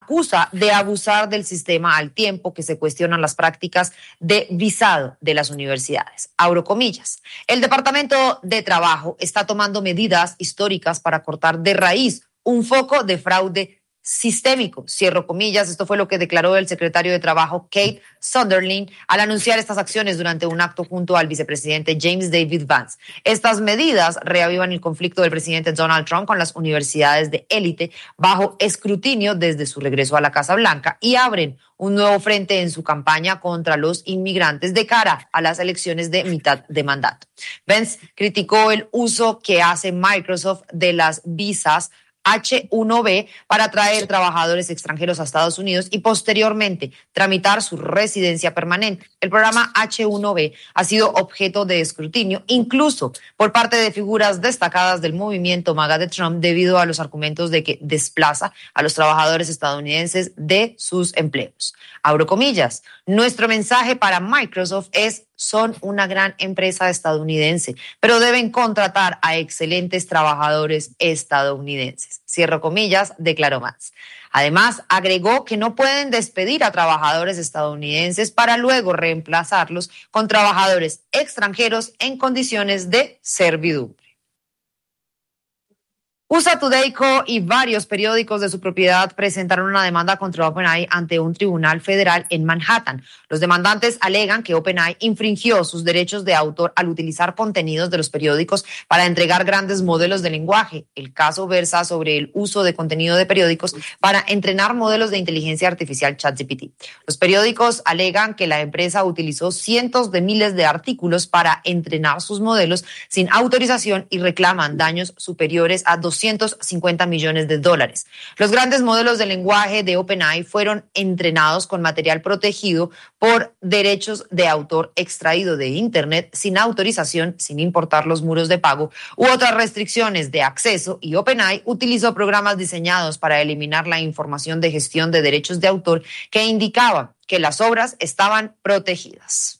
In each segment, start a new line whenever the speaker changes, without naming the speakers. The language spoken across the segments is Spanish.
acusa de abusar del sistema al tiempo que se cuestionan las prácticas de visado de las universidades. Abro comillas. El Departamento de Trabajo está tomando medidas históricas para cortar de raíz un foco de fraude sistémico, cierro comillas. Esto fue lo que declaró el secretario de Trabajo, Kate Sunderland, al anunciar estas acciones durante un acto junto al vicepresidente James David Vance. Estas medidas reavivan el conflicto del presidente Donald Trump con las universidades de élite bajo escrutinio desde su regreso a la Casa Blanca y abren un nuevo frente en su campaña contra los inmigrantes de cara a las elecciones de mitad de mandato. Vance criticó el uso que hace Microsoft de las visas H-1B para atraer trabajadores extranjeros a Estados Unidos y posteriormente tramitar su residencia permanente. El programa H-1B ha sido objeto de escrutinio incluso por parte de figuras destacadas del movimiento MAGA de Trump debido a los argumentos de que desplaza a los trabajadores estadounidenses de sus empleos. Abro comillas, nuestro mensaje para Microsoft es: son una gran empresa estadounidense, pero deben contratar a excelentes trabajadores estadounidenses. Cierro comillas, declaró Vance. Además, agregó que no pueden despedir a trabajadores estadounidenses para luego reemplazarlos con trabajadores extranjeros en condiciones de servidumbre. USA Today Co. y varios periódicos de su propiedad presentaron una demanda contra OpenAI ante un tribunal federal en Manhattan. Los demandantes alegan que OpenAI infringió sus derechos de autor al utilizar contenidos de los periódicos para entregar grandes modelos de lenguaje. El caso versa sobre el uso de contenido de periódicos para entrenar modelos de inteligencia artificial ChatGPT. Los periódicos alegan que la empresa utilizó cientos de miles de artículos para entrenar sus modelos sin autorización y reclaman daños superiores a $250 millones. Los grandes modelos de lenguaje de OpenAI fueron entrenados con material protegido por derechos de autor extraído de Internet sin autorización, sin importar los muros de pago u otras restricciones de acceso, y OpenAI utilizó programas diseñados para eliminar la información de gestión de derechos de autor que indicaba que las obras estaban protegidas.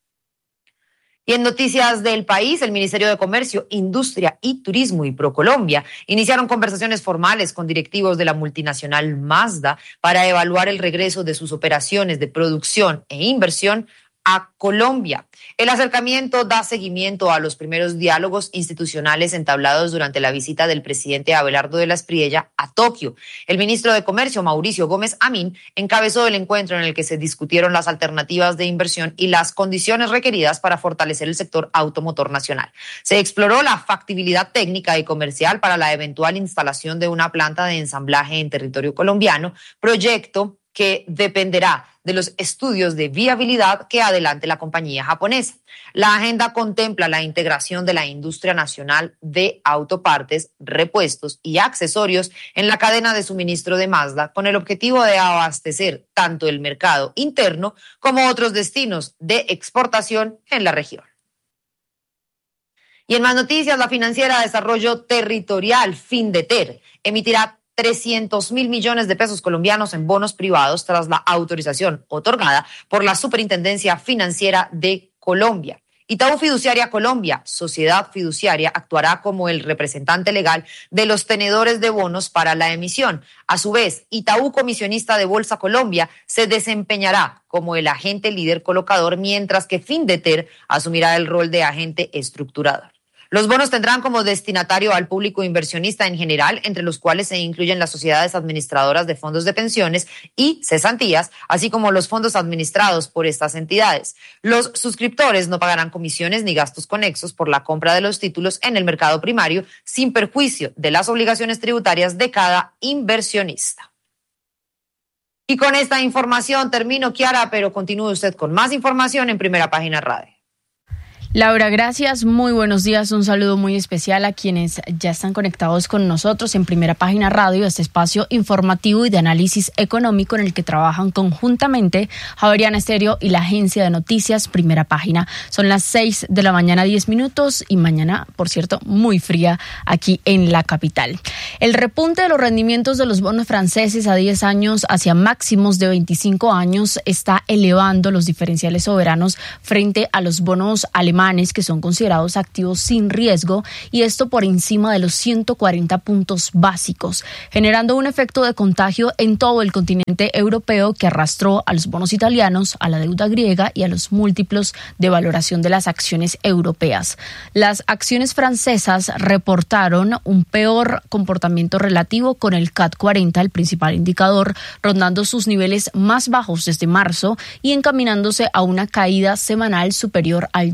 Y en noticias del país, el Ministerio de Comercio, Industria y Turismo y ProColombia iniciaron conversaciones formales con directivos de la multinacional Mazda para evaluar el regreso de sus operaciones de producción e inversión a Colombia. El acercamiento da seguimiento a los primeros diálogos institucionales entablados durante la visita del presidente Abelardo de la Espriella a Tokio. El ministro de Comercio, Mauricio Gómez Amín, encabezó el encuentro en el que se discutieron las alternativas de inversión y las condiciones requeridas para fortalecer el sector automotor nacional. Se exploró la factibilidad técnica y comercial para la eventual instalación de una planta de ensamblaje en territorio colombiano, proyecto que dependerá de los estudios de viabilidad que adelante la compañía japonesa. La agenda contempla la integración de la industria nacional de autopartes, repuestos y accesorios en la cadena de suministro de Mazda, con el objetivo de abastecer tanto el mercado interno como otros destinos de exportación en la región. Y en más noticias, la financiera de desarrollo territorial Findeter emitirá 300.000 millones de pesos colombianos en bonos privados tras la autorización otorgada por la Superintendencia Financiera de Colombia. Itaú Fiduciaria Colombia, sociedad fiduciaria, actuará como el representante legal de los tenedores de bonos para la emisión. A su vez, Itaú Comisionista de Bolsa Colombia se desempeñará como el agente líder colocador, mientras que Findeter asumirá el rol de agente estructurador. Los bonos tendrán como destinatario al público inversionista en general, entre los cuales se incluyen las sociedades administradoras de fondos de pensiones y cesantías, así como los fondos administrados por estas entidades. Los suscriptores no pagarán comisiones ni gastos conexos por la compra de los títulos en el mercado primario, sin perjuicio de las obligaciones tributarias de cada inversionista. Y con esta información termino, Kiara, pero continúe usted con más información en Primera Página Radio.
Laura, gracias. Muy buenos días. Un saludo muy especial a quienes ya están conectados con nosotros en Primera Página Radio, este espacio informativo y de análisis económico en el que trabajan conjuntamente Javeriana Estéreo y la agencia de noticias Primera Página. Son las 6 de la mañana, 10 minutos, y mañana, por cierto, muy fría aquí en la capital. El repunte de los rendimientos de los bonos franceses a 10 años hacia máximos de 25 años está elevando los diferenciales soberanos frente a los bonos alemanes alemanes, que son considerados activos sin riesgo, y esto por encima de los 140 puntos básicos, generando un efecto de contagio en todo el continente europeo que arrastró a los bonos italianos, a la deuda griega y a los múltiplos de valoración de las acciones europeas. Las acciones francesas reportaron un peor comportamiento relativo, con el CAC 40, el principal indicador, rondando sus niveles más bajos desde marzo y encaminándose a una caída semanal superior al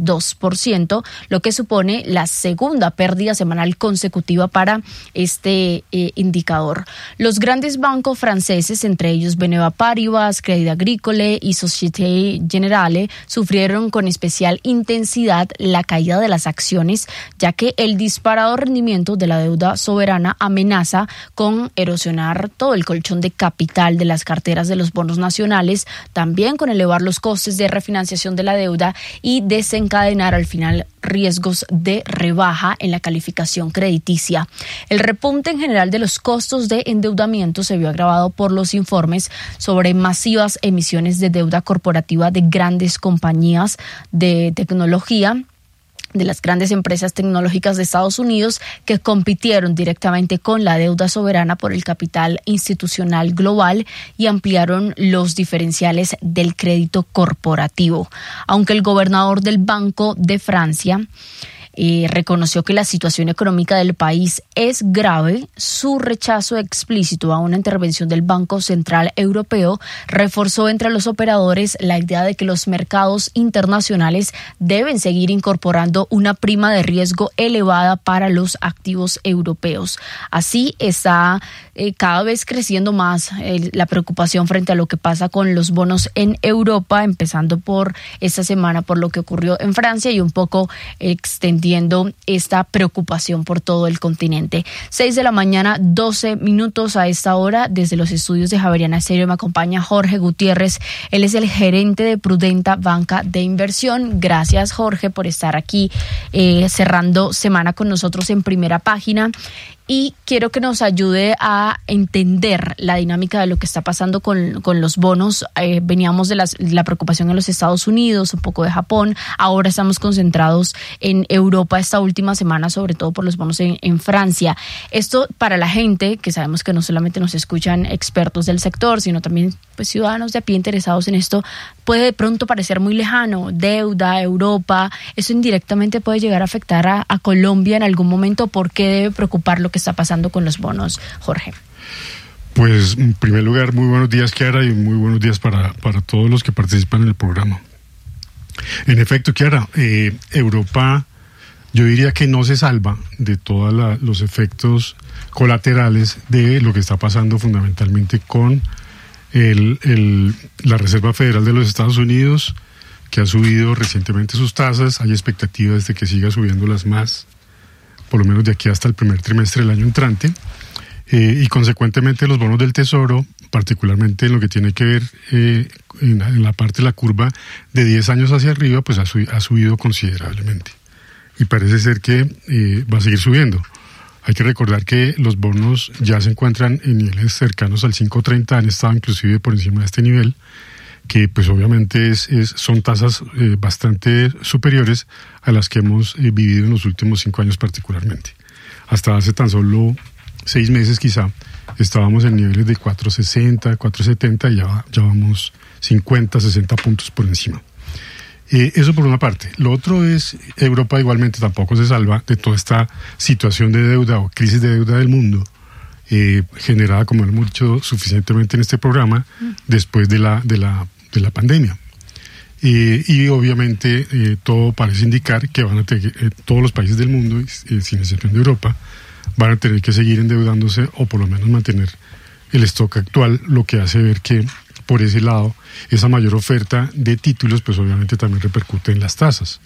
2%, lo que supone la segunda pérdida semanal consecutiva para este indicador. Los grandes bancos franceses, entre ellos BNP Paribas, Crédit Agricole y Société Générale, sufrieron con especial intensidad la caída de las acciones, ya que el disparado rendimiento de la deuda soberana amenaza con erosionar todo el colchón de capital de las carteras de los bonos nacionales, también con elevar los costes de refinanciación de la deuda y desencadenar al final riesgos de rebaja en la calificación crediticia. El repunte en general de los costos de endeudamiento se vio agravado por los informes sobre masivas emisiones de deuda corporativa de grandes compañías de tecnología, de las grandes empresas tecnológicas de Estados Unidos, que compitieron directamente con la deuda soberana por el capital institucional global y ampliaron los diferenciales del crédito corporativo. Aunque el gobernador del Banco de Francia reconoció que la situación económica del país es grave, su rechazo explícito a una intervención del Banco Central Europeo reforzó entre los operadores la idea de que los mercados internacionales deben seguir incorporando una prima de riesgo elevada para los activos europeos. Así está cada vez creciendo más la preocupación frente a lo que pasa con los bonos en Europa, empezando por esta semana por lo que ocurrió en Francia y un poco extendiendo esta preocupación por todo el continente. 6 de la mañana, 12 minutos a esta hora. Desde los estudios de Javeriana Estéreo me acompaña Jorge Gutiérrez. Él es el gerente de Prudenta Banca de Inversión. Gracias, Jorge, por estar aquí cerrando semana con nosotros en Primera Página. Y quiero que nos ayude a entender la dinámica de lo que está pasando con los bonos. Veníamos de la preocupación en los Estados Unidos, un poco de Japón. Ahora estamos concentrados en Europa esta última semana, sobre todo por los bonos en Francia. Esto para la gente, que sabemos que no solamente nos escuchan expertos del sector, sino también pues, ciudadanos de a pie interesados en esto, puede de pronto parecer muy lejano. Deuda, Europa, eso indirectamente puede llegar a afectar a Colombia en algún momento. ¿Por qué debe preocupar lo que está pasando con los bonos, Jorge?
Pues en primer lugar, muy buenos días, Kiara, y muy buenos días para todos los que participan en el programa. En efecto, Kiara, Europa, yo diría que no se salva de todos los efectos colaterales de lo que está pasando fundamentalmente con la Reserva Federal de los Estados Unidos, que ha subido recientemente sus tasas. Hay expectativas de que siga subiéndolas más, por lo menos de aquí hasta el primer trimestre del año entrante, y consecuentemente los bonos del Tesoro, particularmente en lo que tiene que ver en la parte de la curva de 10 años hacia arriba, pues ha subido considerablemente. Y parece ser que va a seguir subiendo. Hay que recordar que los bonos ya se encuentran en niveles cercanos al 5.30, han estado inclusive por encima de este nivel, que pues obviamente son tasas bastante superiores a las que hemos vivido en los últimos 5 años particularmente. Hasta hace tan solo 6 meses quizá estábamos en niveles de 4.60, 4.70 y ya vamos 50, 60 puntos por encima. Eso por una parte. Lo otro es, Europa igualmente tampoco se salva de toda esta situación de deuda o crisis de deuda del mundo, generada, como hemos dicho suficientemente en este programa, después de la pandemia. Y obviamente todo parece indicar que van a tener, todos los países del mundo, sin excepción de Europa, van a tener que seguir endeudándose o por lo menos mantener el stock actual, lo que hace ver que por ese lado esa mayor oferta de títulos pues obviamente también repercute en las tasas.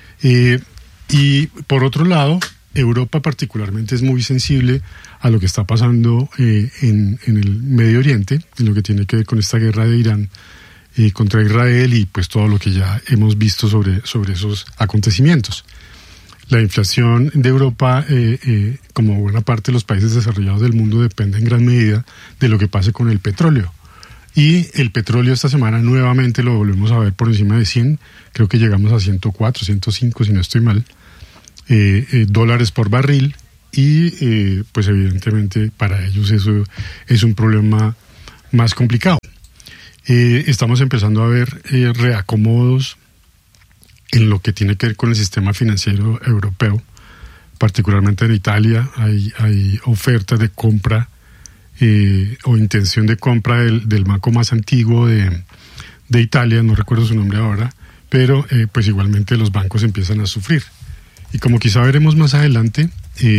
Y por otro lado, Europa particularmente es muy sensible a lo que está pasando en el Medio Oriente, en lo que tiene que ver con esta guerra de Irán contra Israel y pues todo lo que ya hemos visto sobre esos acontecimientos. La inflación de Europa, como buena parte de los países desarrollados del mundo, depende en gran medida de lo que pase con el petróleo. Y el petróleo esta semana nuevamente lo volvemos a ver por encima de 100, creo que llegamos a 104, 105 si no estoy mal, dólares por barril, y pues evidentemente para ellos eso es un problema más complicado. Estamos empezando a ver reacomodos en lo que tiene que ver con el sistema financiero europeo, particularmente en Italia. Hay ofertas de compra o intención de compra del banco más antiguo de Italia, no recuerdo su nombre ahora, pero pues igualmente los bancos empiezan a sufrir. Y como quizá veremos más adelante,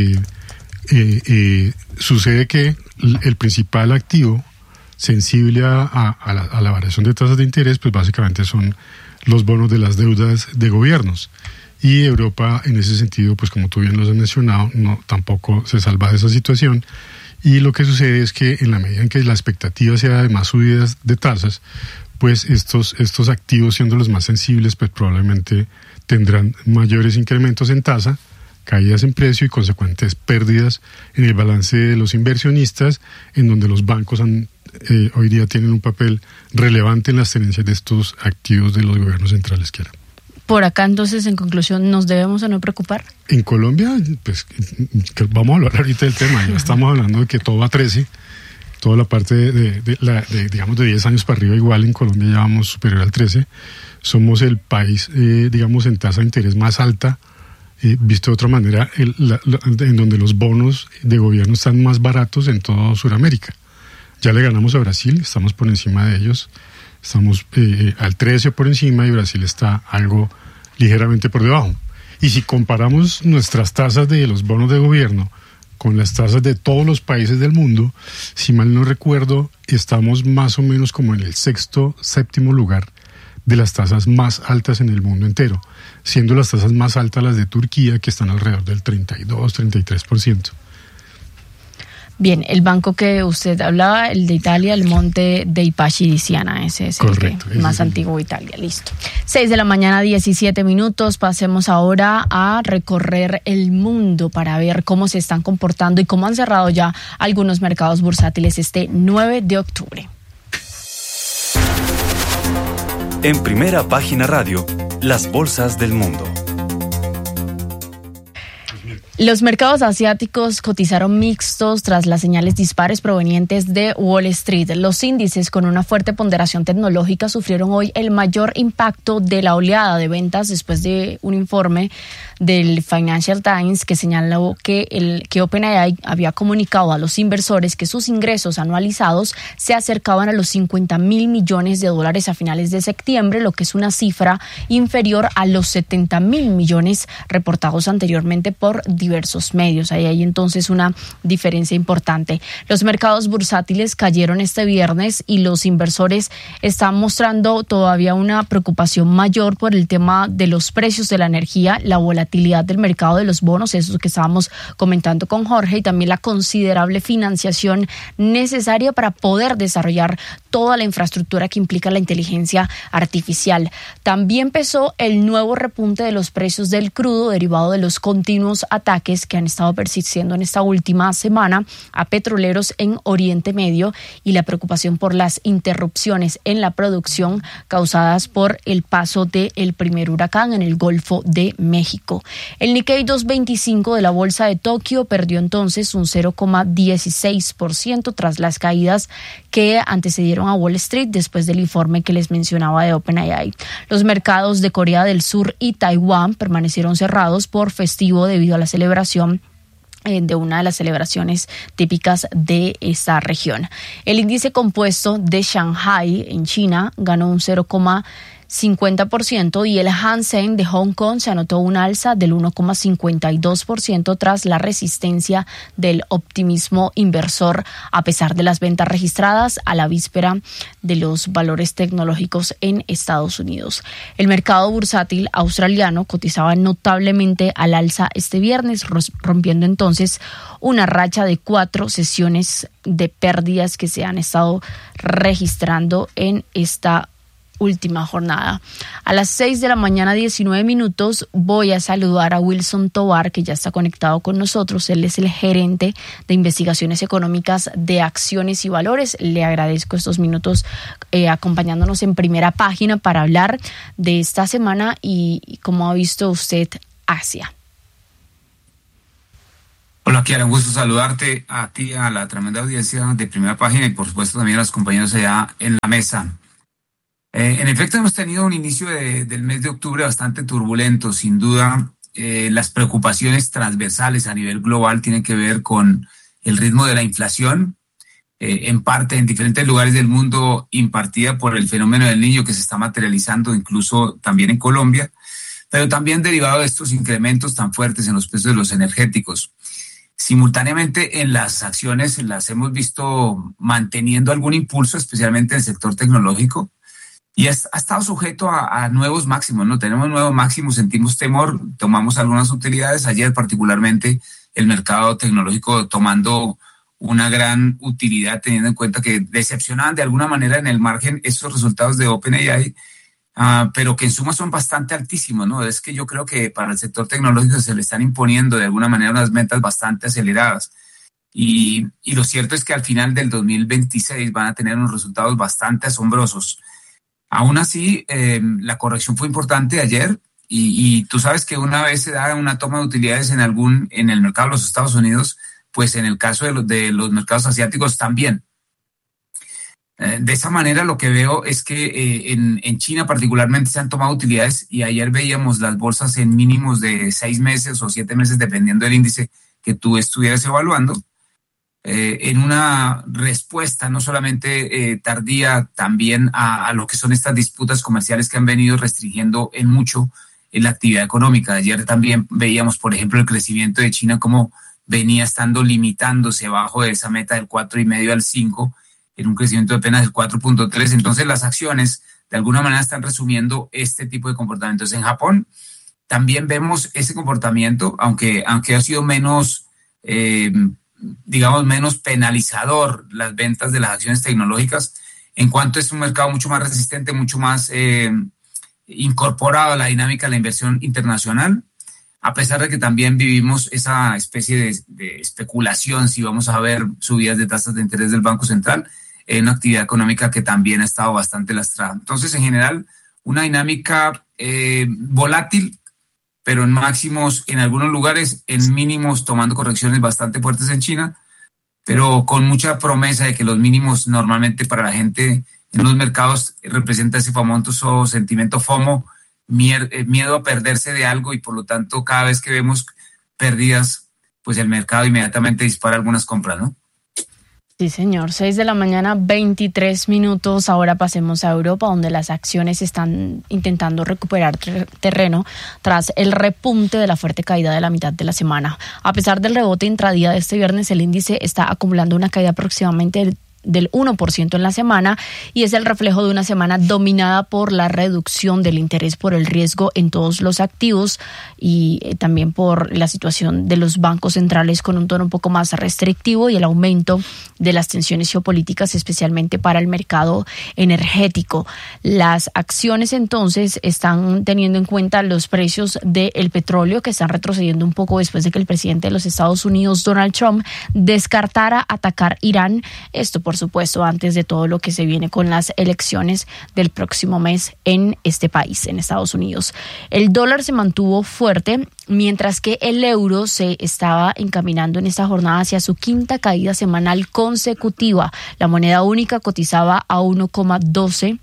sucede que el principal activo sensible a la variación de tasas de interés, pues básicamente son los bonos de las deudas de gobiernos. Y Europa, en ese sentido, pues como tú bien lo has mencionado, tampoco se salva de esa situación. Y lo que sucede es que en la medida en que la expectativa sea de más subidas de tasas, pues estos activos, siendo los más sensibles, pues probablemente tendrán mayores incrementos en tasa, caídas en precio y consecuentes pérdidas en el balance de los inversionistas, en donde los bancos hoy día tienen un papel relevante en las tenencias de estos activos de los gobiernos centrales.
Por acá, entonces, en conclusión, ¿nos debemos o no preocupar?
En Colombia, pues vamos a hablar ahorita del tema. Ya estamos hablando de que todo va a 13, toda la parte digamos, de 10 años para arriba, igual en Colombia ya vamos superior al 13. Somos el país, digamos, en tasa de interés más alta, visto de otra manera, en donde los bonos de gobierno están más baratos en toda Sudamérica. Ya le ganamos a Brasil, estamos por encima de ellos, estamos al 13 por encima y Brasil está algo ligeramente por debajo. Y si comparamos nuestras tasas de los bonos de gobierno con las tasas de todos los países del mundo, si mal no recuerdo, estamos más o menos como en el sexto, séptimo lugar de las tasas más altas en el mundo entero, siendo las tasas más altas las de Turquía, que están alrededor del 32-33%.
Bien, el banco que usted hablaba, el de Italia, el Monte dei Paschi di Siena, ese es correcto, el más antiguo de Italia. Listo. 6:17 a.m. Pasemos ahora a recorrer el mundo para ver cómo se están comportando y cómo han cerrado ya algunos mercados bursátiles este 9 de octubre.
En Primera Página Radio, las bolsas del mundo.
Los mercados asiáticos cotizaron mixtos tras las señales dispares provenientes de Wall Street. Los índices con una fuerte ponderación tecnológica sufrieron hoy el mayor impacto de la oleada de ventas después de un informe del Financial Times que señaló que OpenAI había comunicado a los inversores que sus ingresos anualizados se acercaban a los $50,000 millones a finales de septiembre, lo que es una cifra inferior a los $70,000 millones reportados anteriormente por diversos medios. Ahí hay entonces una diferencia importante. Los mercados bursátiles cayeron este viernes y los inversores están mostrando todavía una preocupación mayor por el tema de los precios de la energía, la volatilidad del mercado de los bonos, eso que estábamos comentando con Jorge, y también la considerable financiación necesaria para poder desarrollar toda la infraestructura que implica la inteligencia artificial. También pesó el nuevo repunte de los precios del crudo derivado de los continuos ataques que han estado persistiendo en esta última semana a petroleros en Oriente Medio y la preocupación por las interrupciones en la producción causadas por el paso del primer huracán en el Golfo de México. El Nikkei 225 de la bolsa de Tokio perdió entonces un 0,16% tras las caídas que antecedieron a Wall Street después del informe que les mencionaba de OpenAI. Los mercados de Corea del Sur y Taiwán permanecieron cerrados por festivo debido a la celebración de una de las celebraciones típicas de esta región. El índice compuesto de Shanghai en China ganó un 0,50% y el Hang Seng de Hong Kong se anotó un alza del 1,52% tras la resistencia del optimismo inversor a pesar de las ventas registradas a la víspera de los valores tecnológicos en Estados Unidos. El mercado bursátil australiano cotizaba notablemente al alza este viernes, rompiendo entonces una racha de 4 sesiones de pérdidas que se han estado registrando en esta última jornada. A las 6 de la mañana, 19 minutos, voy a saludar a Wilson Tovar, que ya está conectado con nosotros. Él es el gerente de investigaciones económicas de Acciones y Valores. Le agradezco estos minutos acompañándonos en Primera Página para hablar de esta semana y cómo ha visto usted Asia.
Hola, Kiara, un gusto saludarte a ti, a la tremenda audiencia de Primera Página y por supuesto también a los compañeros allá en la mesa. En efecto, hemos tenido un inicio del mes de octubre bastante turbulento. Sin duda, las preocupaciones transversales a nivel global tienen que ver con el ritmo de la inflación, en parte en diferentes lugares del mundo impartida por el fenómeno del Niño que se está materializando incluso también en Colombia, pero también derivado de estos incrementos tan fuertes en los precios de los energéticos. Simultáneamente en las acciones las hemos visto manteniendo algún impulso, especialmente en el sector tecnológico, y ha estado sujeto a nuevos máximos, ¿no? Tenemos nuevos máximos, sentimos temor, tomamos algunas utilidades. Ayer particularmente el mercado tecnológico tomando una gran utilidad, teniendo en cuenta que decepcionaban de alguna manera en el margen estos resultados de OpenAI, pero que en suma son bastante altísimos, ¿no? Es que yo creo que para el sector tecnológico se le están imponiendo de alguna manera unas metas bastante aceleradas. Y lo cierto es que al final del 2026 van a tener unos resultados bastante asombrosos. Aún así, la corrección fue importante ayer y tú sabes que una vez se da una toma de utilidades en el mercado de los Estados Unidos, pues en el caso de los mercados asiáticos también. De esa manera lo que veo es que en China particularmente se han tomado utilidades y ayer veíamos las bolsas en mínimos de 6 meses o 7 meses dependiendo del índice que tú estuvieras evaluando. En una respuesta no solamente tardía también a lo que son estas disputas comerciales que han venido restringiendo en mucho la actividad económica. Ayer también veíamos, por ejemplo, el crecimiento de China como venía estando limitándose bajo de esa meta del 4,5 al 5, en un crecimiento de apenas del 4,3. Entonces las acciones de alguna manera están resumiendo este tipo de comportamientos. En Japón también vemos ese comportamiento, aunque ha sido menos menos penalizador las ventas de las acciones tecnológicas, en cuanto es un mercado mucho más resistente, mucho más incorporado a la dinámica de la inversión internacional, a pesar de que también vivimos esa especie de especulación si vamos a ver subidas de tasas de interés del Banco Central en una actividad económica que también ha estado bastante lastrada. Entonces, en general, una dinámica volátil, pero en máximos en algunos lugares, en mínimos tomando correcciones bastante fuertes en China, pero con mucha promesa de que los mínimos normalmente para la gente en los mercados representa ese famoso sentimiento FOMO, miedo a perderse de algo, y por lo tanto cada vez que vemos pérdidas, pues el mercado inmediatamente dispara algunas compras, ¿no?
Sí, señor. 6 de la mañana, 23 minutos. Ahora pasemos a Europa, donde las acciones están intentando recuperar terreno tras el repunte de la fuerte caída de la mitad de la semana. A pesar del rebote intradía de este viernes, el índice está acumulando una caída aproximadamente del 1% en la semana, y es el reflejo de una semana dominada por la reducción del interés por el riesgo en todos los activos y también por la situación de los bancos centrales con un tono un poco más restrictivo y el aumento de las tensiones geopolíticas, especialmente para el mercado energético. Las acciones entonces están teniendo en cuenta los precios del petróleo, que están retrocediendo un poco después de que el presidente de los Estados Unidos, Donald Trump, descartara atacar Irán. Esto, por supuesto, antes de todo lo que se viene con las elecciones del próximo mes en este país, en Estados Unidos. El dólar se mantuvo fuerte, mientras que el euro se estaba encaminando en esta jornada hacia su quinta caída semanal consecutiva. La moneda única cotizaba a 1,12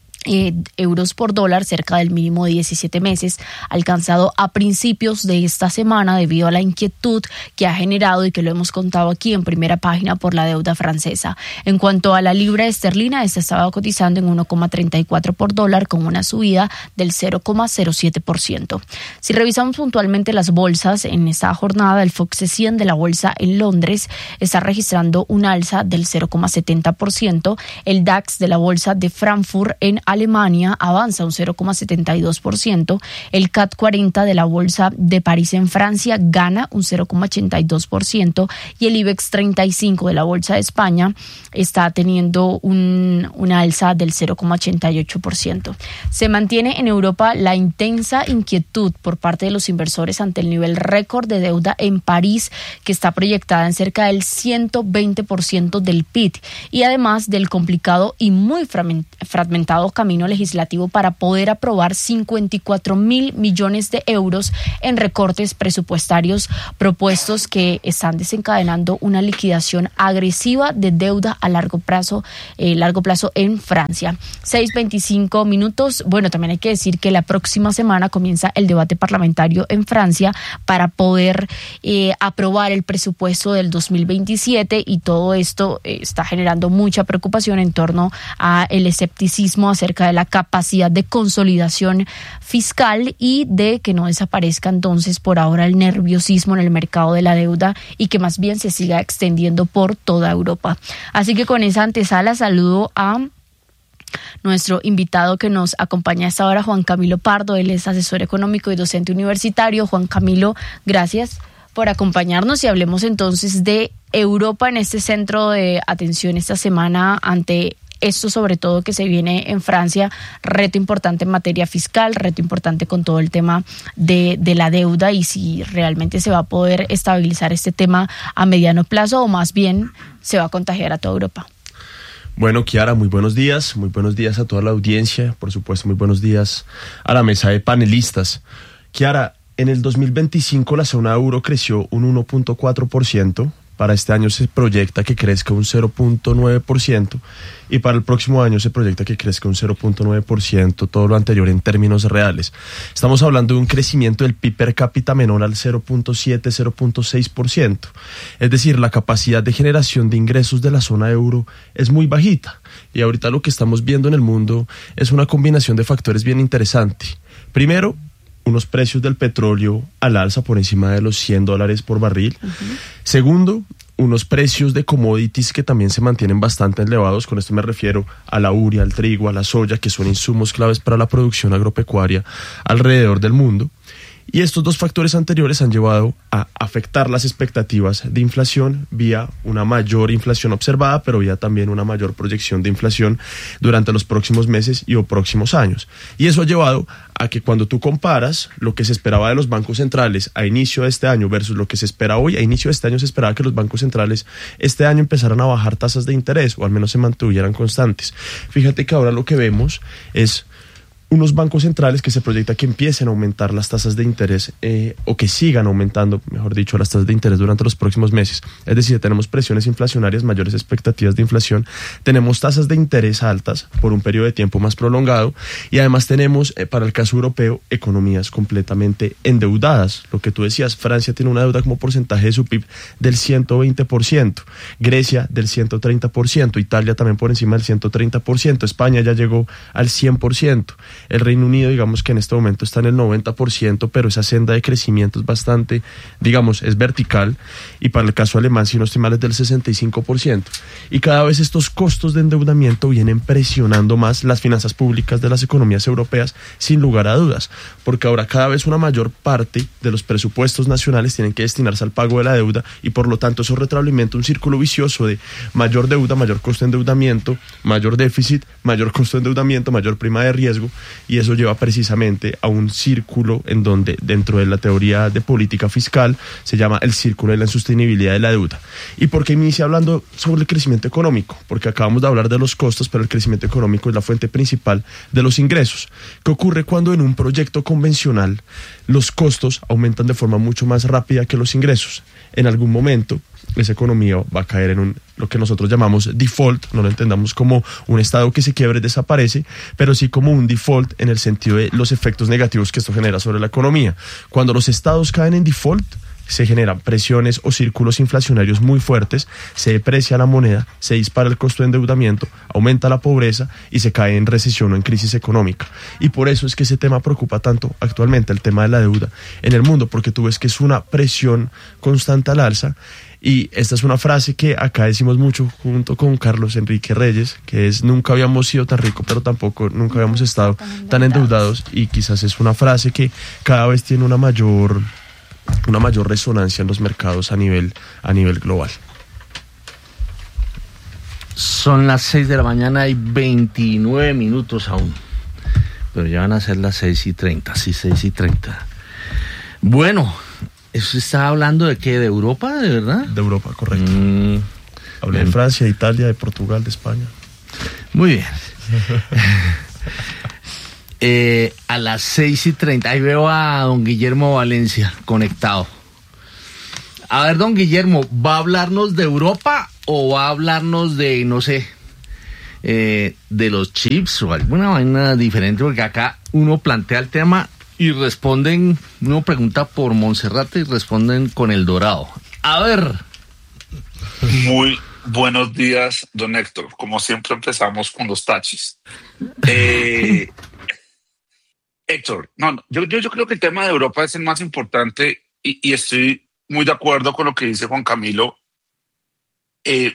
euros por dólar, cerca del mínimo de 17 meses, alcanzado a principios de esta semana debido a la inquietud que ha generado y que lo hemos contado aquí en Primera Página por la deuda francesa. En cuanto a la libra esterlina, esta estaba cotizando en 1,34 por dólar con una subida del 0,07%. Si revisamos puntualmente las bolsas en esta jornada, el FTSE 100 de la bolsa en Londres está registrando un alza del 0,70%, el DAX de la bolsa de Frankfurt en Alemania avanza un 0,72%, el CAC 40 de la Bolsa de París en Francia gana un 0,82% y el IBEX 35 de la Bolsa de España está teniendo una alza del 0,88%. Se mantiene en Europa la intensa inquietud por parte de los inversores ante el nivel récord de deuda en París, que está proyectada en cerca del 120% del PIB, y además del complicado y muy fragmentado camino legislativo para poder aprobar 54.000 millones de euros en recortes presupuestarios propuestos que están desencadenando una liquidación agresiva de deuda a largo plazo en Francia. 6:25 minutos. Bueno, también hay que decir que la próxima semana comienza el debate parlamentario en Francia para poder aprobar el presupuesto del 2027, y todo esto está generando mucha preocupación en torno a el escepticismo acerca de la capacidad de consolidación fiscal y de que no desaparezca entonces por ahora el nerviosismo en el mercado de la deuda y que más bien se siga extendiendo por toda Europa. Así que con esa antesala saludo a nuestro invitado que nos acompaña a esta hora, Juan Camilo Pardo. Él es asesor económico y docente universitario. Juan Camilo, gracias por acompañarnos y hablemos entonces de Europa en este centro de atención esta semana ante esto, sobre todo que se viene en Francia, reto importante en materia fiscal, reto importante con todo el tema de la deuda, y si realmente se va a poder estabilizar este tema a mediano plazo o más bien se va a contagiar a toda Europa.
Bueno, Kiara, muy buenos días a toda la audiencia, por supuesto muy buenos días a la mesa de panelistas. Kiara, en el 2025 la zona euro creció un 1.4%, para este año se proyecta que crezca un 0.9% y para el próximo año se proyecta que crezca un 0.9%, todo lo anterior en términos reales. Estamos hablando de un crecimiento del PIB per cápita menor al 0.7-0.6%. Es decir, la capacidad de generación de ingresos de la zona euro es muy bajita. Y ahorita lo que estamos viendo en el mundo es una combinación de factores bien interesante. Primero, unos precios del petróleo al alza por encima de los $100 por barril. Segundo, unos precios de commodities que también se mantienen bastante elevados. Con esto me refiero a la urea, al trigo, a la soya, que son insumos claves para la producción agropecuaria alrededor del mundo. Y estos dos factores anteriores han llevado a afectar las expectativas de inflación vía una mayor inflación observada, pero vía también una mayor proyección de inflación durante los próximos meses y o próximos años. Y eso ha llevado a que cuando tú comparas lo que se esperaba de los bancos centrales a inicio de este año versus lo que se espera hoy, a inicio de este año se esperaba que los bancos centrales este año empezaran a bajar tasas de interés o al menos se mantuvieran constantes. Fíjate que ahora lo que vemos es unos bancos centrales que se proyecta que empiecen a aumentar las tasas de interés o que sigan aumentando, mejor dicho, las tasas de interés durante los próximos meses. Es decir, tenemos presiones inflacionarias, mayores expectativas de inflación, tenemos tasas de interés altas por un periodo de tiempo más prolongado y además tenemos, para el caso europeo, economías completamente endeudadas. Lo que tú decías, Francia tiene una deuda como porcentaje de su PIB del 120%, Grecia del 130%, Italia también por encima del 130%, España ya llegó al 100%. El Reino Unido, digamos que en este momento está en el 90%, pero esa senda de crecimiento es bastante, digamos, es vertical, y para el caso alemán, si no estoy mal, es del 65%. Y cada vez estos costos de endeudamiento vienen presionando más las finanzas públicas de las economías europeas, sin lugar a dudas, porque ahora cada vez una mayor parte de los presupuestos nacionales tienen que destinarse al pago de la deuda, y por lo tanto eso retroalimenta un círculo vicioso de mayor deuda, mayor costo de endeudamiento, mayor déficit, mayor costo de endeudamiento, mayor prima de riesgo, y eso lleva precisamente a un círculo en donde dentro de la teoría de política fiscal se llama el círculo de la insostenibilidad de la deuda. ¿Y por qué inicia hablando sobre el crecimiento económico? Porque acabamos de hablar de los costos, pero el crecimiento económico es la fuente principal de los ingresos. ¿Qué ocurre cuando en un proyecto convencional los costos aumentan de forma mucho más rápida que los ingresos? En algún momento esa economía va a caer en lo que nosotros llamamos default, no lo entendamos como un estado que se quiebra y desaparece, pero sí como un default en el sentido de los efectos negativos que esto genera sobre la economía. Cuando los estados caen en default, se generan presiones o círculos inflacionarios muy fuertes, se deprecia la moneda, se dispara el costo de endeudamiento, aumenta la pobreza y se cae en recesión o en crisis económica. Y por eso es que ese tema preocupa tanto actualmente, el tema de la deuda en el mundo, porque tú ves que es una presión constante al alza. Y esta es una frase que acá decimos mucho junto con Carlos Enrique Reyes, que es: nunca habíamos sido tan ricos, pero tampoco nunca habíamos estado tan endeudados. Y quizás es una frase que cada vez tiene una mayor resonancia en los mercados a nivel global.
Son las 6 de la mañana y 29 minutos aún, pero ya van a ser las 6:30, sí, 6:30. Bueno, ¿eso está hablando de qué? ¿De Europa, de verdad?
De Europa, correcto. Hablé de Francia, de Italia, de Portugal, de España.
Muy bien. A las 6:30, ahí veo a don Guillermo Valencia conectado. A ver, don Guillermo, ¿va a hablarnos de Europa o va a hablarnos de, no sé, de los chips o alguna vaina diferente? Porque acá uno plantea el tema y responden, uno pregunta por Monserrate y responden con el Dorado. A ver.
Muy buenos días, don Héctor. Como siempre empezamos con los taxis. Héctor, yo creo que el tema de Europa es el más importante y estoy muy de acuerdo con lo que dice Juan Camilo. Y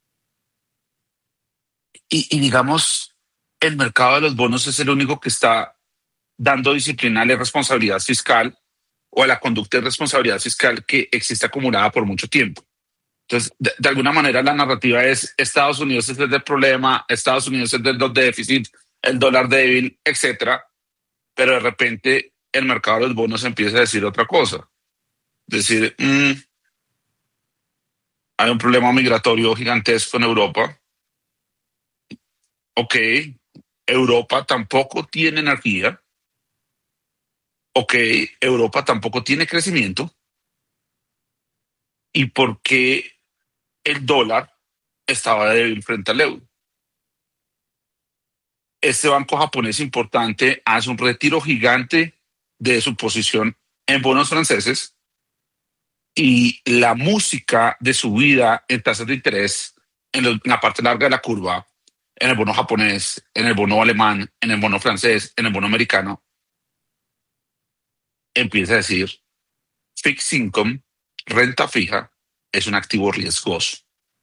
digamos, el mercado de los bonos es el único que está dando disciplina a la responsabilidad fiscal o a la conducta de responsabilidad fiscal que existe acumulada por mucho tiempo. Entonces, de alguna manera la narrativa es: Estados Unidos es el del problema, Estados Unidos es del déficit, el dólar débil, etcétera. Pero de repente el mercado de los bonos empieza a decir otra cosa. Es decir, hay un problema migratorio gigantesco en Europa. Ok, Europa tampoco tiene energía. Ok, Europa tampoco tiene crecimiento. ¿Y por qué el dólar estaba débil frente al euro? Este banco japonés importante hace un retiro gigante de su posición en bonos franceses y la música de subida en tasas de interés en la parte larga de la curva, en el bono japonés, en el bono alemán, en el bono francés, en el bono americano, empieza a decir: fixed income, renta fija, es un activo riesgoso.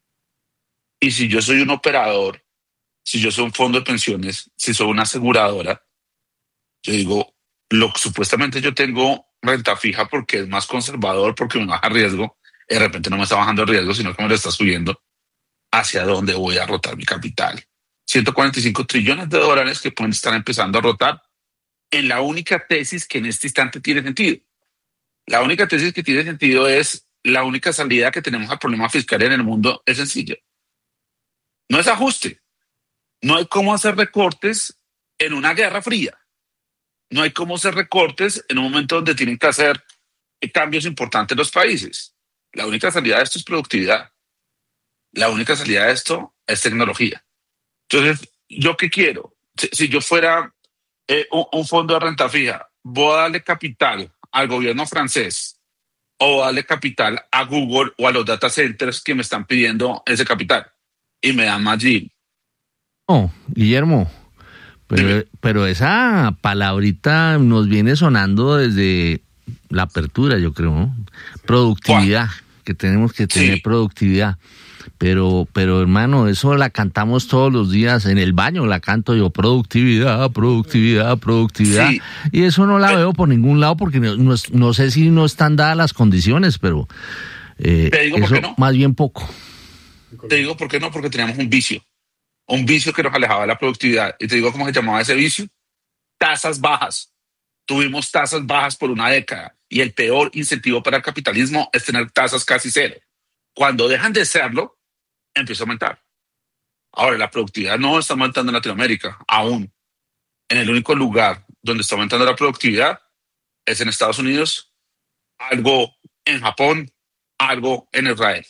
Y si yo soy un operador, si yo soy un fondo de pensiones, si soy una aseguradora, yo digo, supuestamente yo tengo renta fija porque es más conservador, porque me baja riesgo, de repente no me está bajando el riesgo, sino que me lo está subiendo. ¿Hacia dónde voy a rotar mi capital? 145 trillones de dólares que pueden estar empezando a rotar en la única tesis que en este instante tiene sentido. La única tesis que tiene sentido es: la única salida que tenemos al problema fiscal en el mundo es sencilla. No es ajuste. No hay cómo hacer recortes en una guerra fría. No hay cómo hacer recortes en un momento donde tienen que hacer cambios importantes los países. La única salida de esto es productividad. La única salida de esto es tecnología. Entonces, ¿yo qué quiero? Si yo fuera un fondo de renta fija, voy a darle capital al gobierno francés o darle capital a Google o a los data centers que me están pidiendo ese capital y me dan más yield.
No, Guillermo, pero esa palabrita nos viene sonando desde la apertura, yo creo, ¿no? Productividad, que tenemos que tener productividad. Pero hermano, eso la cantamos todos los días, en el baño la canto yo: productividad, productividad, productividad. Sí. Y eso no la veo por ningún lado porque no sé si no están dadas las condiciones, pero
te digo
eso
por qué no.
Más bien poco.
Te digo por qué no, porque teníamos un vicio que nos alejaba de la productividad. Y te digo cómo se llamaba ese vicio: tasas bajas. Tuvimos tasas bajas por una década y el peor incentivo para el capitalismo es tener tasas casi cero. Cuando dejan de serlo, empieza a aumentar. Ahora, la productividad no está aumentando en Latinoamérica, aún. En el único lugar donde está aumentando la productividad es en Estados Unidos, algo en Japón, algo en Israel.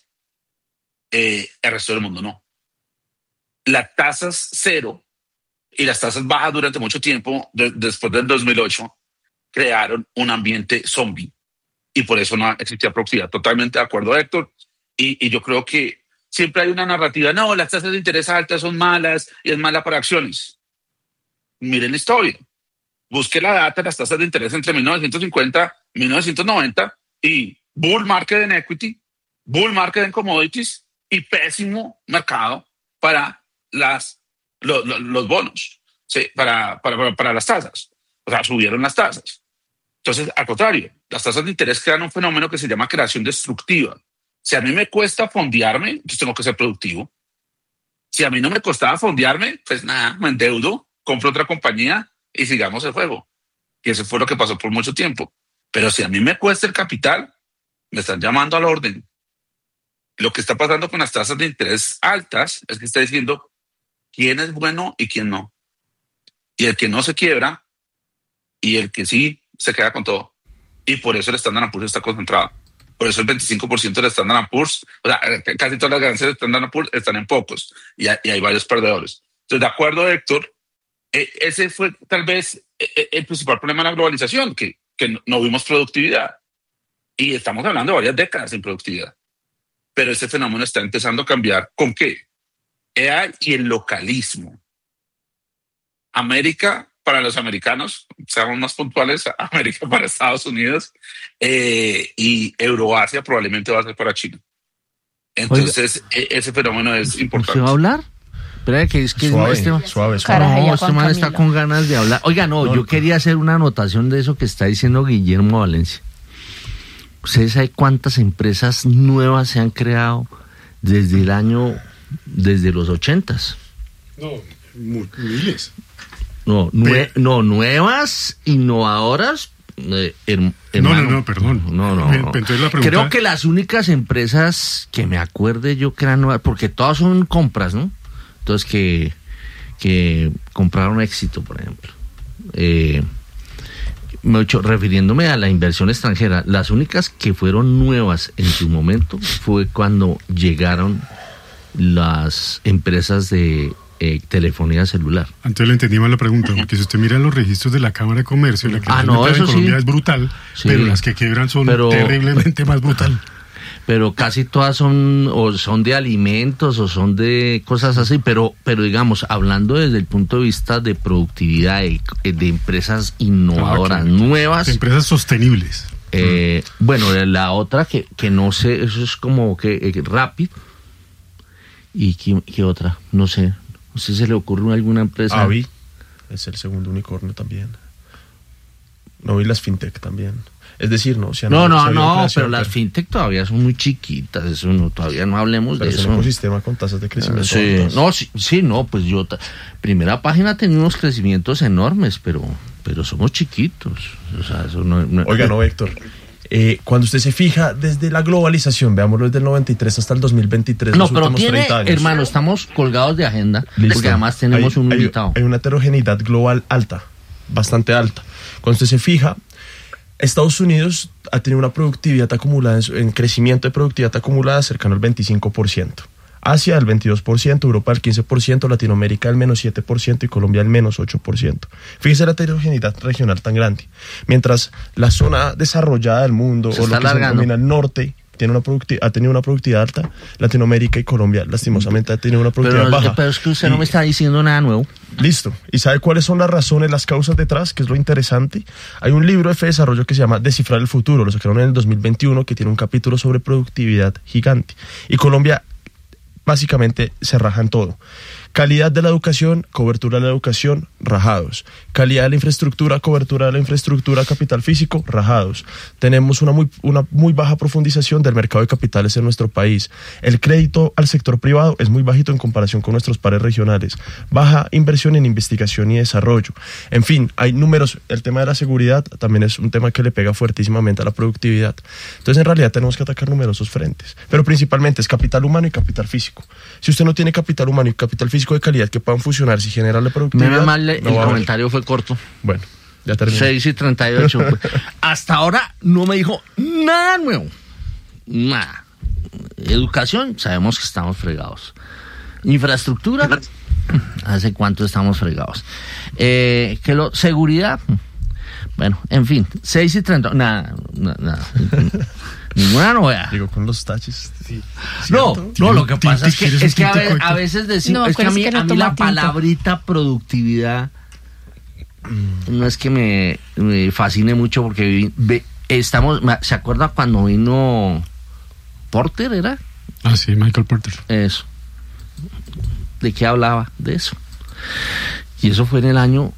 El resto del mundo no. Las tasas cero y las tasas bajas durante mucho tiempo, después del 2008, crearon un ambiente zombie. y por eso no existía productividad. Totalmente de acuerdo, Héctor. Y yo creo que siempre hay una narrativa, no, las tasas de interés altas son malas y es mala para acciones. Miren la historia. Busque la data de las tasas de interés entre 1950 y 1990 y bull market en equity, bull market en commodities y pésimo mercado para los bonos, ¿sí? para las tasas. O sea, subieron las tasas. Entonces, al contrario, las tasas de interés crean un fenómeno que se llama creación destructiva. Si a mí me cuesta fondearme, entonces tengo que ser productivo. Si a mí no me costaba fondearme, pues nada, me endeudo, compro otra compañía y sigamos el juego. Y eso fue lo que pasó por mucho tiempo. Pero si a mí me cuesta el capital, me están llamando al orden. Lo que está pasando con las tasas de interés altas es que está diciendo quién es bueno y quién no. Y el que no se quiebra y el que sí se queda con todo. Y por eso el Standard & Poor's está concentrado. Por eso el 25% del Standard & Poor's, o sea, casi todas las ganancias del Standard & Poor's están en pocos y hay varios perdedores. Entonces, de acuerdo, Héctor, ese fue tal vez el principal problema de la globalización, que no vimos productividad. Y estamos hablando de varias décadas sin productividad. Pero ese fenómeno está empezando a cambiar. ¿Con qué? AI y el localismo. América para los americanos, seamos más puntuales, América para Estados Unidos, y Euroasia probablemente va a ser para China. Entonces, ese fenómeno es importante.
¿Se va a hablar? Espera, que es que
suave.
No, este man está con ganas de hablar. Oiga, no, yo quería hacer una anotación de eso que está diciendo Guillermo Valencia. ¿Ustedes saben cuántas empresas nuevas se han creado desde los 80s?
No, miles.
No, nuevas, innovadoras.
No, perdón.
No.
Entonces la pregunta...
Creo que las únicas empresas que me acuerde yo que eran nuevas, porque todas son compras, ¿no? Entonces que compraron Éxito, por ejemplo. Refiriéndome a la inversión extranjera, las únicas que fueron nuevas en su momento fue cuando llegaron las empresas de telefonía celular.
Antes le entendí mal la pregunta, porque si usted mira los registros de la Cámara de Comercio, la creación de Colombia es brutal, pero las que quebran son terriblemente más brutal.
Pero casi todas son de alimentos o son de cosas así, pero digamos, hablando desde el punto de vista de productividad, de empresas innovadoras, nuevas.
Empresas sostenibles.
Bueno, la otra que no sé, eso es como que Rapid. ¿Y qué otra? No sé. No sé si se le ocurre alguna empresa.
Avi es el segundo unicornio también. No, y las fintech también. Es decir, no.
Pero las fintech todavía son muy chiquitas. Eso todavía no hablemos de eso. Es un
ecosistema con tasas de crecimiento.
Pues yo primera página tenía unos crecimientos enormes, pero somos chiquitos. O sea, eso no.
Oiga, no, Héctor. Cuando usted se fija desde la globalización, veámoslo desde el 93 hasta el 2023,
los últimos 30 años. Hermano, estamos colgados de agenda. Listo. Porque además tenemos un invitado.
Hay una heterogeneidad global alta, bastante alta. Cuando usted se fija, Estados Unidos ha tenido una productividad acumulada, en crecimiento de productividad acumulada cercano al 25%. Asia el 22%, Europa el 15%, Latinoamérica el menos 7% y Colombia el menos 8%. Fíjese la heterogeneidad regional tan grande. Mientras la zona desarrollada del mundo, o lo que se denomina el norte, ha tenido una productividad alta, Latinoamérica y Colombia lastimosamente ha tenido una productividad baja.
Pero es que usted no me está diciendo nada nuevo.
Listo. ¿Y sabe cuáles son las razones, las causas detrás? Que es lo interesante. Hay un libro de F Desarrollo que se llama Descifrar el Futuro, lo sacaron en el 2021, que tiene un capítulo sobre productividad gigante. Y Colombia básicamente se raja en todo. Calidad de la educación, cobertura de la educación, rajados. Calidad de la infraestructura, cobertura de la infraestructura, capital físico, rajados. Tenemos una muy baja profundización del mercado de capitales en nuestro país. El crédito al sector privado es muy bajito en comparación con nuestros pares regionales. Baja inversión en investigación y desarrollo. En fin, hay números. El tema de la seguridad también es un tema que le pega fuertísimamente a la productividad. Entonces, en realidad, tenemos que atacar numerosos frentes. Pero principalmente es capital humano y capital físico. Si usted no tiene capital humano y capital físico de calidad que puedan funcionar si generarle productividad.
Menos mal, el comentario fue corto.
Bueno, ya terminé.
6:38. Hasta ahora no me dijo nada nuevo. Nada. Educación, sabemos que estamos fregados. Infraestructura, ¿hace cuánto estamos fregados? Seguridad, Bueno, en fin, 6:30, nada. Ninguna novedad.
Digo, con los taches. Sí.
No, lo que pasa es que a veces decimos,
No,
es que a mí la
tinto.
palabrita productividad no es que me fascine mucho porque ¿se acuerda cuando vino Porter, era?
Ah, sí, Michael Porter.
Eso. ¿De qué hablaba? De eso. Y eso fue en el año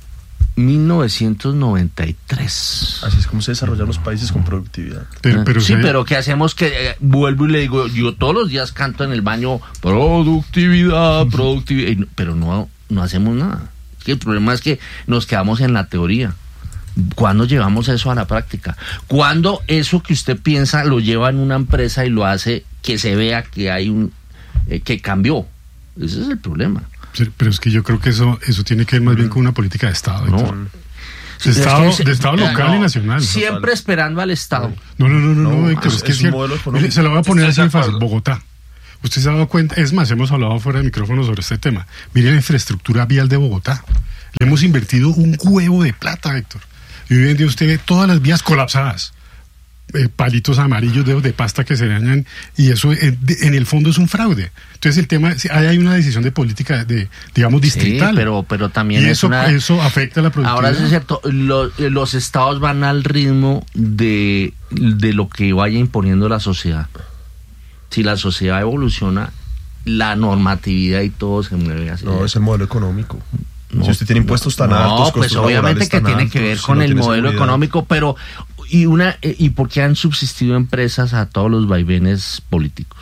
1993.
Así es como se desarrollan los países con productividad.
Pero ¿qué hacemos? Que vuelvo y le digo, yo todos los días canto en el baño productividad, pero no hacemos nada. El problema es que nos quedamos en la teoría. ¿Cuándo llevamos eso a la práctica? ¿Cuándo eso que usted piensa lo lleva en una empresa y lo hace que se vea que hay que cambió? Ese es el problema.
Pero es que yo creo que eso tiene que ver más bien con una política de Estado. De Estado local y nacional.
Siempre esperando al Estado.
No, Héctor, es que es
modelo económico.
se lo voy a poner así fácil. Bogotá. Usted se ha dado cuenta, es más, hemos hablado fuera de micrófono sobre este tema. Mire la infraestructura vial de Bogotá. Le hemos invertido un huevo de plata, Héctor. Y hoy en día usted ve todas las vías colapsadas. Palitos amarillos, dedos de pasta que se dañan, y eso en el fondo es un fraude. Entonces el tema, hay una decisión de política digamos distrital,
sí, pero también
y eso afecta a la productividad.
Ahora sí es cierto, los estados van al ritmo de lo que vaya imponiendo la sociedad. Si la sociedad evoluciona, la normatividad y todo se mueve así.
No, es el modelo económico. Si usted tiene impuestos tan altos,
no, pues obviamente que tiene que ver con el modelo económico, pero ¿y por qué han subsistido empresas a todos los vaivenes políticos?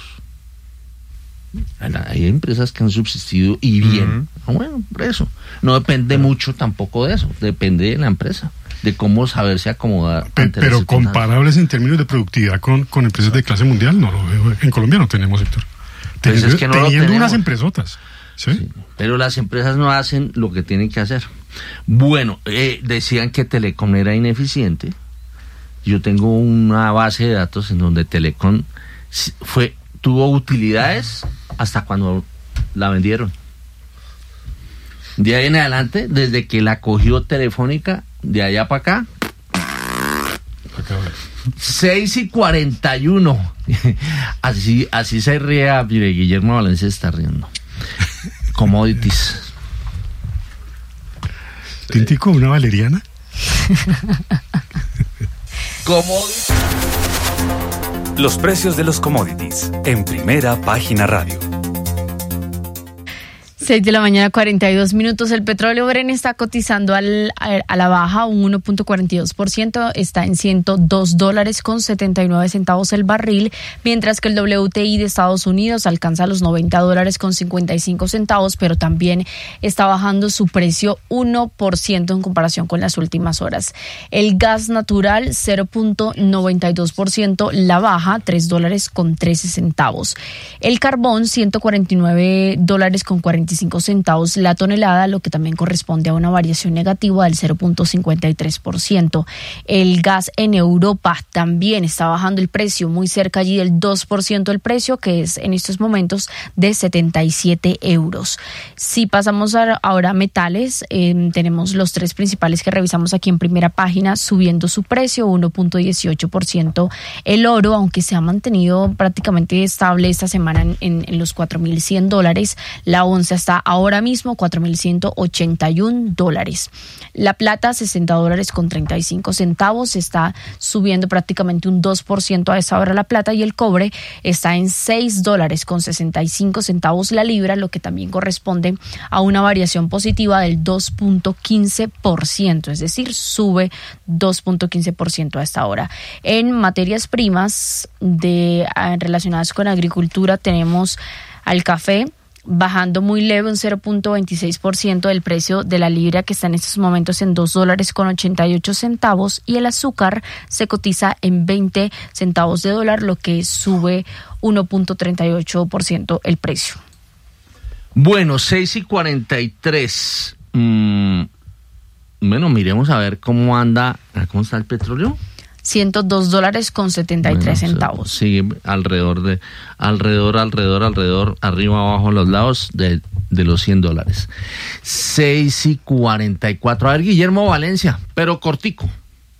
Hay empresas que han subsistido y bien. Bueno, por eso. No depende mucho tampoco de eso, depende de la empresa, de cómo saberse acomodar.
Pero comparables en términos de productividad con empresas de clase mundial, no lo veo. En Colombia no tenemos, Héctor. Teniendo unas empresotas. ¿Sí?
Pero las empresas no hacen lo que tienen que hacer. Bueno, decían que Telecom era ineficiente. Yo tengo una base de datos en donde Telecom tuvo utilidades hasta cuando la vendieron. De ahí en adelante, desde que la cogió Telefónica, de allá para acá, 6:41. Así se ríe, mire, Guillermo Valencia está riendo. Commodities.
¿Tintico, una valeriana?
Commodities.
Los precios de los commodities en Primera Página Radio.
6:42 a.m. El petróleo Brent está cotizando a la baja un 1.42%, está en $102.79 el barril, mientras que el WTI de Estados Unidos alcanza los $90.55, pero también está bajando su precio 1% en comparación con las últimas horas. El gas natural 0.92%, la baja $3.13. El carbón $149.45 la tonelada, lo que también corresponde a una variación negativa del 0.53%. El gas en Europa también está bajando el precio, muy cerca allí del 2% el precio, que es en estos momentos de 77 euros. Si pasamos ahora a metales, tenemos los tres principales que revisamos aquí en Primera Página, subiendo su precio 1.18%. El oro, aunque se ha mantenido prácticamente estable esta semana en los $4.100, la onza está ahora mismo $4.181. La plata $60.35, está subiendo prácticamente un 2% a esa hora la plata, y el cobre está en $6.65 la libra, lo que también corresponde a una variación positiva del 2.15%, es decir, sube 2.15% a esta hora. En materias primas relacionadas con agricultura tenemos al café bajando muy leve, un 0.26% del precio de la libra, que está en estos momentos en $2.88, y el azúcar se cotiza en 20 centavos de dólar, lo que sube 1.38% el precio.
Bueno, 6:43. Bueno, miremos a ver cómo está el petróleo.
$102.73.
Sigue alrededor, arriba, abajo, los lados de los $100. 6:44. A ver, Guillermo Valencia, pero cortico.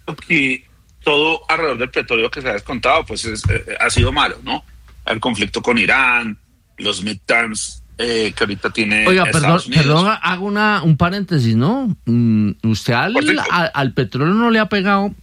que todo alrededor del petróleo que se ha descontado, pues ha sido malo, ¿no? El conflicto con Irán, los midterms que ahorita tiene Estados Unidos. Perdón,
hago un paréntesis, ¿no? Usted al petróleo no le ha pegado.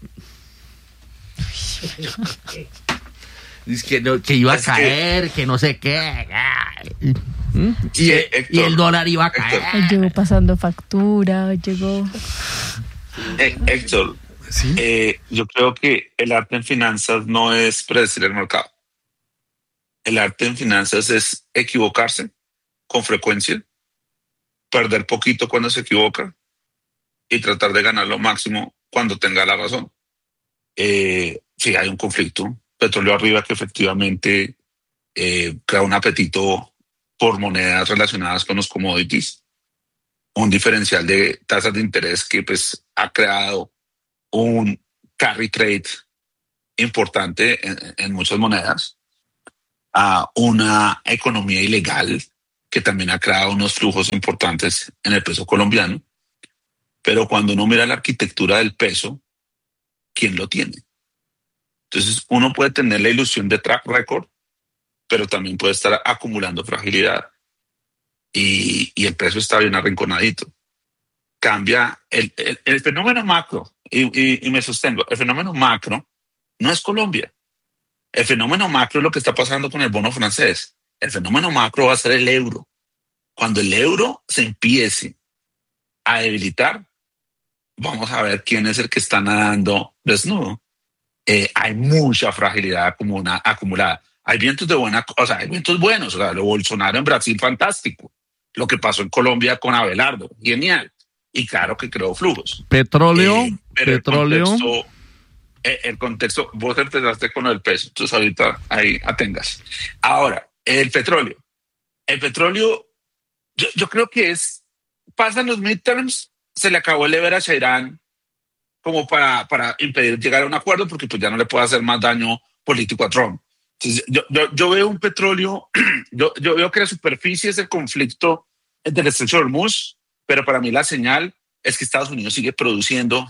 Dice que iba a caer, que no sé qué.
Sí, Héctor,
y el dólar iba a caer.
Llegó pasando factura, llegó.
Héctor, ¿sí? Yo creo que el arte en finanzas no es predecir el mercado. El arte en finanzas es equivocarse con frecuencia, perder poquito cuando se equivoca y tratar de ganar lo máximo cuando tenga la razón. Sí, hay un conflicto, petróleo arriba, que efectivamente crea un apetito por monedas relacionadas con los commodities, un diferencial de tasas de interés que pues ha creado un carry trade importante en muchas monedas, a una economía ilegal que también ha creado unos flujos importantes en el peso colombiano. Pero cuando uno mira la arquitectura del peso, ¿quién lo tiene? Entonces uno puede tener la ilusión de track record, pero también puede estar acumulando fragilidad. Y el peso está bien arrinconadito. Cambia el fenómeno macro, y me sostengo, el fenómeno macro no es Colombia. El fenómeno macro es lo que está pasando con el bono francés. El fenómeno macro va a ser el euro. Cuando el euro se empiece a debilitar, vamos a ver quién es el que está nadando desnudo. Hay mucha fragilidad acumulada. Hay vientos hay vientos buenos. O sea, lo Bolsonaro en Brasil, fantástico. Lo que pasó en Colombia con Abelardo, genial. Y claro que creó flujos.
Petróleo.
El contexto, vos empezaste con el peso, entonces ahorita ahí atengas. Ahora, el petróleo. Yo creo que pasan los midterms, se le acabó el leverage a Irán como para impedir llegar a un acuerdo, porque pues ya no le puede hacer más daño político a Trump. Entonces, yo veo un petróleo, yo veo que la superficie es el conflicto entre el estrecho de Hormuz, pero para mí la señal es que Estados Unidos sigue produciendo,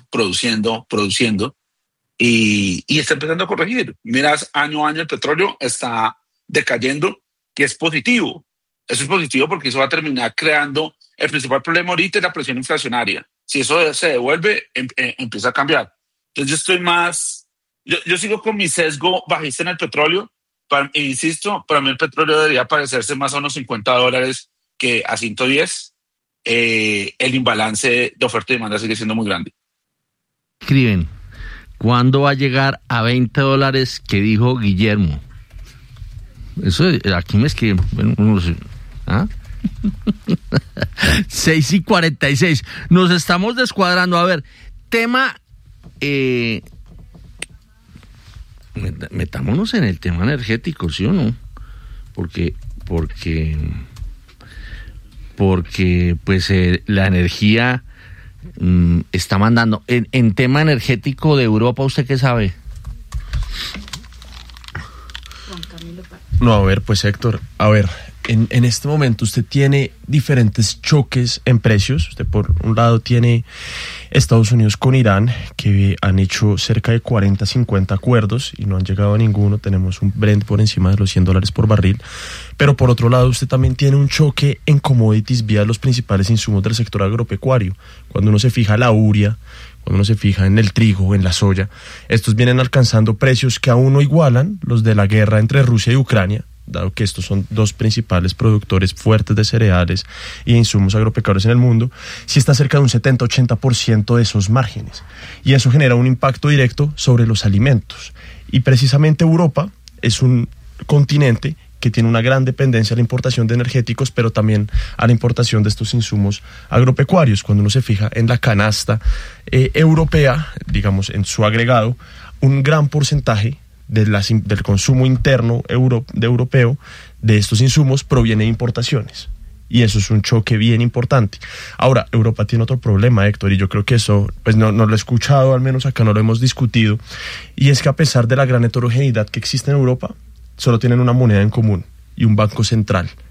y está empezando a corregir. Miras, año a año el petróleo está decayendo, que es positivo. Eso es positivo porque eso va a terminar creando el principal problema ahorita, es la presión inflacionaria. Si eso se devuelve, empieza a cambiar. Entonces yo sigo con mi sesgo bajista en el petróleo. Insisto, para mí el petróleo debería parecerse más a unos $50 que a 110. El imbalance de oferta y demanda sigue siendo muy grande.
Escriben, ¿cuándo va a llegar a $20 que dijo Guillermo? Eso aquí me escriben. Bueno, no sé. ¿Ah? 6:46. Nos estamos descuadrando. A ver, tema. Metámonos en el tema energético, ¿sí o no? Porque pues la energía está mandando. En tema energético de Europa, ¿usted qué sabe?
No, a ver, pues Héctor, en este momento usted tiene diferentes choques en precios. Usted por un lado tiene Estados Unidos con Irán, que han hecho cerca de 40, 50 acuerdos y no han llegado a ninguno. Tenemos un Brent por encima de los $100 por barril. Pero por otro lado usted también tiene un choque en commodities vía los principales insumos del sector agropecuario. Cuando uno se fija la urea, cuando uno se fija en el trigo, en la soya, estos vienen alcanzando precios que aún no igualan los de la guerra entre Rusia y Ucrania, dado que estos son dos principales productores fuertes de cereales y insumos agropecuarios en el mundo. Sí está cerca de un 70-80% de esos márgenes. Y eso genera un impacto directo sobre los alimentos. Y precisamente Europa es un continente que tiene una gran dependencia a la importación de energéticos, pero también a la importación de estos insumos agropecuarios. Cuando uno se fija en la canasta europea, digamos en su agregado, un gran porcentaje del consumo interno europeo de estos insumos proviene de importaciones. Y eso es un choque bien importante. Ahora, Europa tiene otro problema, Héctor, y yo creo que eso pues no lo he escuchado, al menos acá no lo hemos discutido, y es que a pesar de la gran heterogeneidad que existe en Europa, solo tienen una moneda en común y un banco central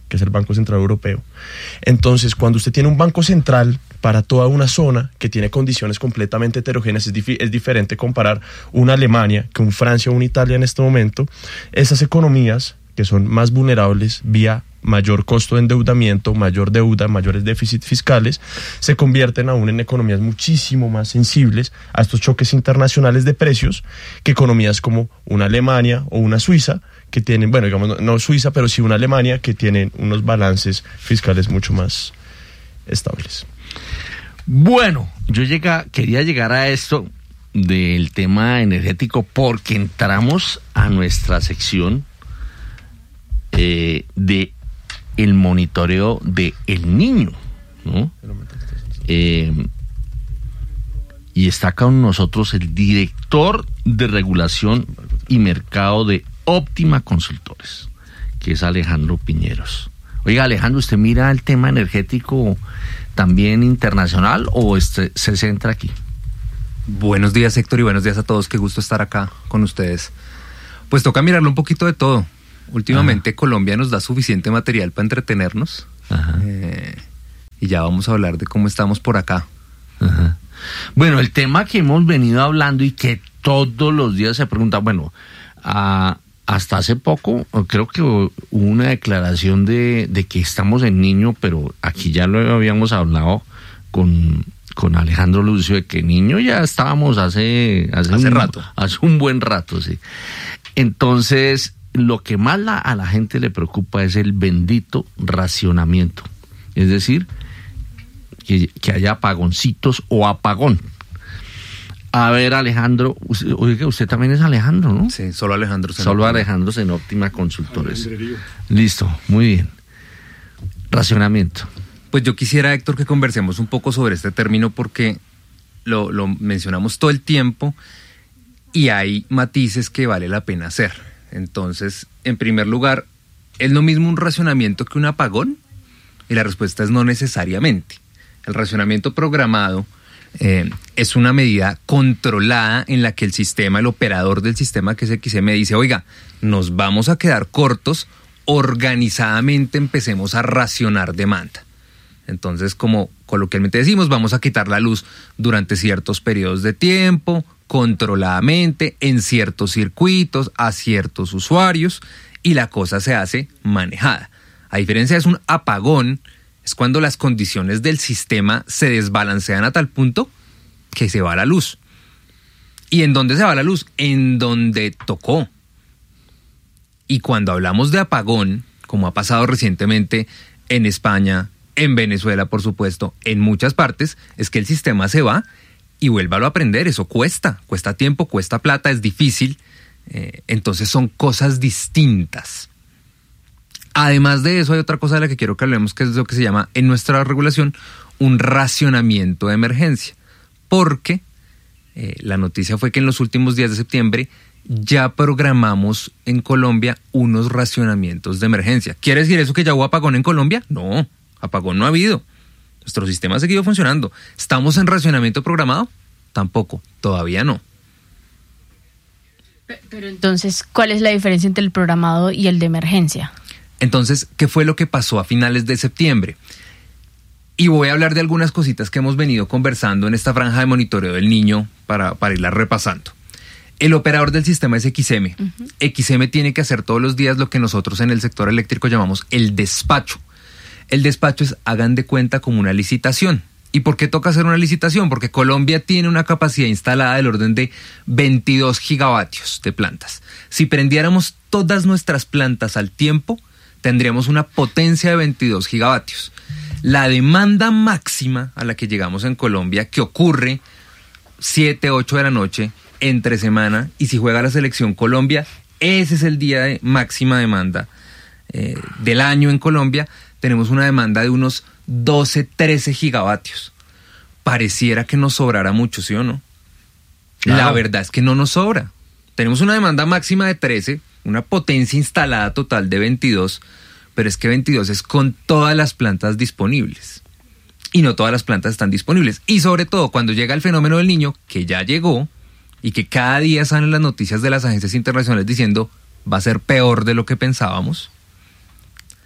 que es el Banco Central Europeo. Entonces, cuando usted tiene un banco central para toda una zona que tiene condiciones completamente heterogéneas, es diferente comparar una Alemania que un Francia o una Italia en este momento. Esas economías que son más vulnerables vía mayor costo de endeudamiento, mayor deuda, mayores déficits fiscales, se convierten aún en economías muchísimo más sensibles a estos choques internacionales de precios que economías como una Alemania o una Suiza, que tienen, bueno, digamos, no Suiza, pero sí una Alemania, que tienen unos balances fiscales mucho más estables.
Bueno, yo quería llegar a esto del tema energético porque entramos a nuestra sección de el monitoreo de El Niño, ¿no? Y está con nosotros el director de regulación y mercado de Óptima Consultores, que es Alejandro Piñeros. Oiga, Alejandro, ¿usted mira el tema energético también internacional o se centra aquí?
Buenos días, Héctor, y buenos días a todos. Qué gusto estar acá con ustedes. Pues toca mirarlo un poquito de todo. Últimamente Colombia nos da suficiente material para entretenernos. Y ya vamos a hablar de cómo estamos por acá.
Ajá. Bueno, el tema que hemos venido hablando y que todos los días se pregunta, bueno, hasta hace poco creo que hubo una declaración de que estamos en Niño, pero aquí ya lo habíamos hablado con Alejandro Lucio, de que Niño ya estábamos hace
rato.
Hace un buen rato, sí. Entonces, lo que más a la gente le preocupa es el bendito racionamiento. Es decir, que haya apagoncitos o apagón. A ver, Alejandro, usted también es Alejandro, ¿no?
Sí, solo Alejandro.
Solo Alejandro en Óptima Consultores. Listo, muy bien. Racionamiento.
Pues yo quisiera, Héctor, que conversemos un poco sobre este término porque lo mencionamos todo el tiempo y hay matices que vale la pena hacer. Entonces, en primer lugar, ¿es lo mismo un racionamiento que un apagón? Y la respuesta es no necesariamente. El racionamiento programado es una medida controlada en la que el sistema, el operador del sistema, que es XM, dice, oiga, nos vamos a quedar cortos, organizadamente empecemos a racionar demanda. Entonces, como coloquialmente decimos, vamos a quitar la luz durante ciertos periodos de tiempo, controladamente, en ciertos circuitos, a ciertos usuarios, y la cosa se hace manejada. A diferencia de un apagón, es cuando las condiciones del sistema se desbalancean a tal punto que se va la luz. ¿Y en dónde se va la luz? En donde tocó. Y cuando hablamos de apagón, como ha pasado recientemente en España, en Venezuela, por supuesto, en muchas partes, es que el sistema se va y vuélvalo a prender. Eso cuesta tiempo, cuesta plata, es difícil. Entonces son cosas distintas. Además de eso, hay otra cosa de la que quiero que hablemos, que es lo que se llama en nuestra regulación un racionamiento de emergencia. Porque la noticia fue que en los últimos días de septiembre ya programamos en Colombia unos racionamientos de emergencia. ¿Quiere decir eso que ya hubo apagón en Colombia? No, apagón no ha habido. Nuestro sistema ha seguido funcionando. ¿Estamos en racionamiento programado? Tampoco, todavía no.
Pero entonces, ¿cuál es la diferencia entre el programado y el de emergencia?
Entonces, ¿qué fue lo que pasó a finales de septiembre? Y voy a hablar de algunas cositas que hemos venido conversando en esta franja de monitoreo del Niño para irla repasando. El operador del sistema es XM. XM tiene que hacer todos los días lo que nosotros en el sector eléctrico llamamos el despacho. El despacho es, hagan de cuenta, como una licitación. ¿Y por qué toca hacer una licitación? Porque Colombia tiene una capacidad instalada del orden de 22 gigavatios de plantas. Si prendiéramos todas nuestras plantas al tiempo, tendríamos una potencia de 22 gigavatios. La demanda máxima a la que llegamos en Colombia, que ocurre 7, 8 de la noche, entre semana, y si juega la selección Colombia, ese es el día de máxima demanda del año en Colombia. Tenemos una demanda de unos 12, 13 gigavatios. Pareciera que nos sobrara mucho, ¿sí o no? Claro. La verdad es que no nos sobra. Tenemos una demanda máxima de 13, una potencia instalada total de 22, pero es que 22 es con todas las plantas disponibles. Y no todas las plantas están disponibles. Y sobre todo cuando llega el fenómeno del Niño, que ya llegó, y que cada día salen las noticias de las agencias internacionales diciendo va a ser peor de lo que pensábamos.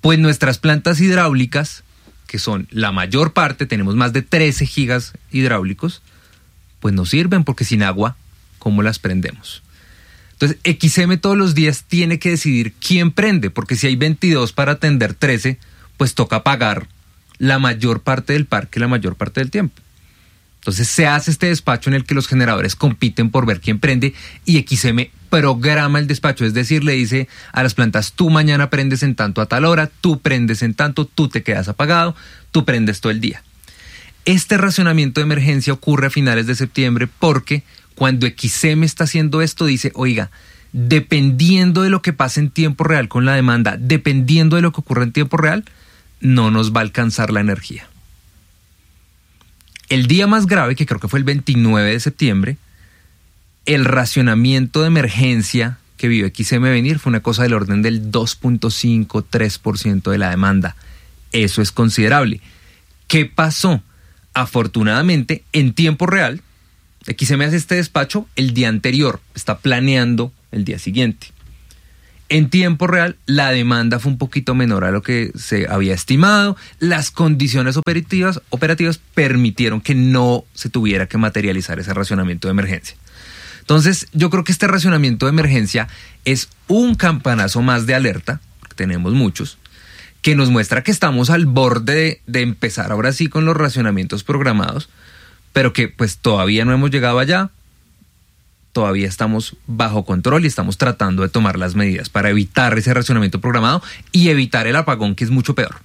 Pues nuestras plantas hidráulicas, que son la mayor parte, tenemos más de 13 gigas hidráulicos, pues no sirven porque sin agua, ¿cómo las prendemos? Entonces, XM todos los días tiene que decidir quién prende, porque si hay 22 para atender 13, pues toca pagar la mayor parte del parque la mayor parte del tiempo. Entonces se hace este despacho en el que los generadores compiten por ver quién prende y XM programa el despacho, es decir, le dice a las plantas, tú mañana prendes en tanto a tal hora, tú prendes en tanto, tú te quedas apagado, tú prendes todo el día. Este racionamiento de emergencia ocurre a finales de septiembre porque cuando XM está haciendo esto dice, oiga, dependiendo de lo que pase en tiempo real con la demanda, dependiendo de lo que ocurra en tiempo real, no nos va a alcanzar la energía. El día más grave, que creo que fue el 29 de septiembre, el racionamiento de emergencia que vio XM venir fue una cosa del orden del 2.5-3% de la demanda. Eso es considerable. ¿Qué pasó? Afortunadamente, en tiempo real, XM hace este despacho el día anterior, está planeando el día siguiente. En tiempo real, la demanda fue un poquito menor a lo que se había estimado. Las condiciones operativas permitieron que no se tuviera que materializar ese racionamiento de emergencia. Entonces, yo creo que este racionamiento de emergencia es un campanazo más de alerta, porque tenemos muchos, que nos muestra que estamos al borde de empezar ahora sí con los racionamientos programados, pero que pues todavía no hemos llegado allá. Todavía estamos bajo control y estamos tratando de tomar las medidas para evitar ese racionamiento programado y evitar el apagón, que es mucho peor.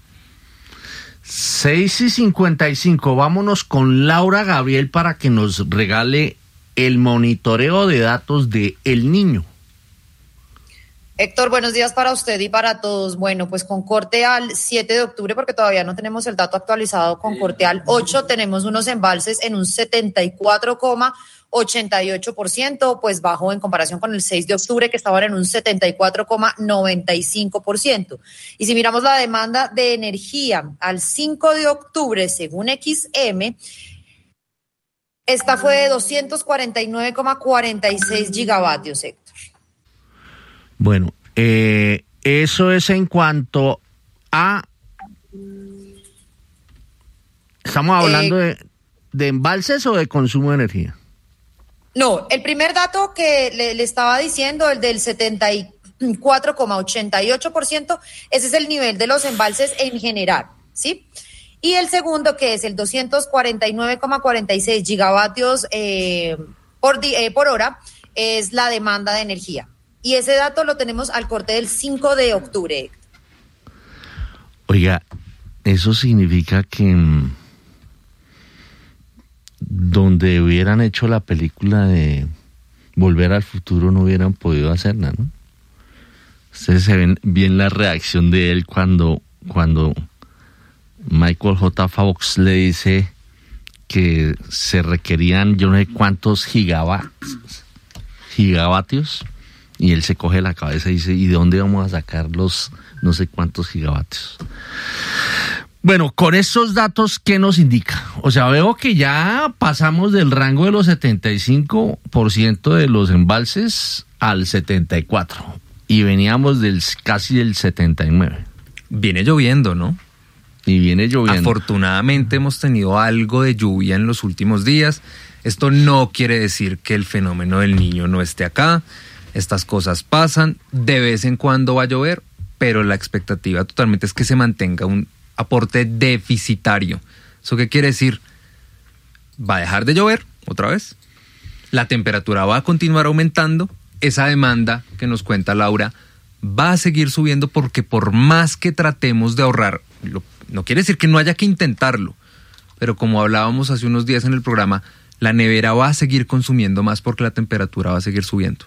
6:55, vámonos con Laura Gabriel para que nos regale el monitoreo de datos de El Niño.
Héctor, buenos días para usted y para todos. Bueno, pues con corte al 7 de octubre, porque todavía no tenemos el dato actualizado, con corte al 8 tenemos unos embalses en un 74,88%, pues bajo en comparación con el 6 de octubre que estaban en un 74,95%. Y si miramos la demanda de energía al 5 de octubre, según XM, esta fue de 249,46 gigavatios, Héctor.
Bueno, eso es en cuanto a... ¿Estamos hablando de embalses o de consumo de energía?
No, el primer dato que le estaba diciendo, el del 74,88%, ese es el nivel de los embalses en general, ¿sí? Y el segundo, que es el 249,46 gigavatios por hora, es la demanda de energía. Y ese dato lo tenemos al corte del 5 de octubre.
Oiga, eso significa que donde hubieran hecho la película de Volver al Futuro no hubieran podido hacerla, ¿no? Ustedes se ven bien la reacción de él cuando Michael J. Fox le dice que se requerían yo no sé cuántos gigavatios. Y él se coge la cabeza y dice, ¿y de dónde vamos a sacar los no sé cuántos gigavatios? Bueno, con estos datos, ¿qué nos indica? O sea, veo que ya pasamos del rango de los 75% de los embalses al 74%. Y veníamos casi del 79%.
Viene lloviendo, ¿no?
Y viene lloviendo.
Afortunadamente hemos tenido algo de lluvia en los últimos días. Esto no quiere decir que el fenómeno del Niño no esté acá. Estas cosas pasan, de vez en cuando va a llover, pero la expectativa totalmente es que se mantenga un aporte deficitario. ¿Eso qué quiere decir? Va a dejar de llover otra vez, la temperatura va a continuar aumentando, esa demanda que nos cuenta Laura va a seguir subiendo porque por más que tratemos de ahorrar, no quiere decir que no haya que intentarlo, pero como hablábamos hace unos días en el programa, la nevera va a seguir consumiendo más porque la temperatura va a seguir subiendo.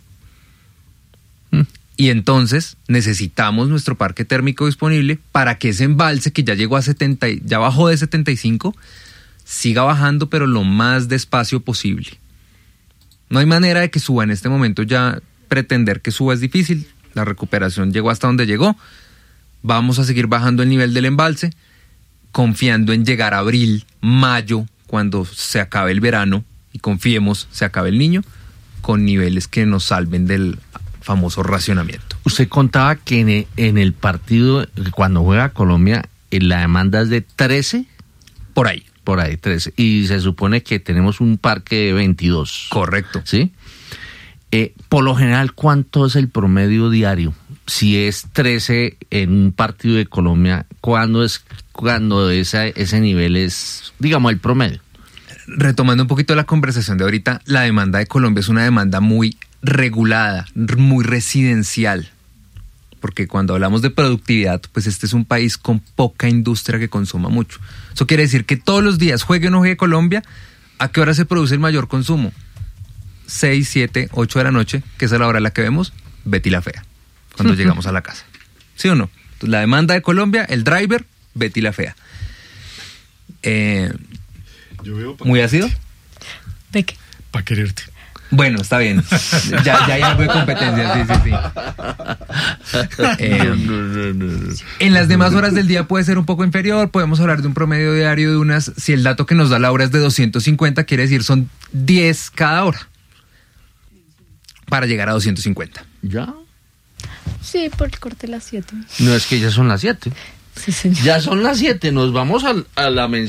Y entonces necesitamos nuestro parque térmico disponible para que ese embalse que ya llegó a 70, ya bajó de 75, siga bajando, pero lo más despacio posible. No hay manera de que suba en este momento, ya pretender que suba es difícil, la recuperación llegó hasta donde llegó, vamos a seguir bajando el nivel del embalse, confiando en llegar a abril, mayo, cuando se acabe el verano, y confiemos, se acabe el Niño, con niveles que nos salven del famoso racionamiento.
Usted contaba que en el partido, cuando juega Colombia, la demanda es de 13.
Por ahí.
Por ahí, 13. Y se supone que tenemos un parque de 22.
Correcto.
¿Sí? Por lo general, ¿cuánto es el promedio diario? Si es 13 en un partido de Colombia, ¿cuándo ese nivel es, digamos, el promedio?
Retomando un poquito la conversación de ahorita, la demanda de Colombia es una demanda muy regulada, muy residencial. Porque cuando hablamos de productividad, pues este es un país con poca industria que consuma mucho. Eso quiere decir que todos los días, juegue o no juegue Colombia, ¿a qué hora se produce el mayor consumo? 6, 7, 8 de la noche, que es a la hora en la que vemos Betty la Fea, cuando llegamos a la casa. ¿Sí o no? Entonces, la demanda de Colombia, el driver, Betty la Fea. ¿Muy ácido?
¿De qué?
Para quererte.
Bueno, está bien. Ya hay algo de competencia, sí. En las demás horas del día puede ser un poco inferior, podemos hablar de un promedio diario de unas, si el dato que nos da Laura es de 250, quiere decir son 10 cada hora para llegar a 250.
¿Ya?
Sí, por el corte de las 7.
No, es que ya son las 7.
Sí, señor.
Ya son las 7, nos vamos a la mención.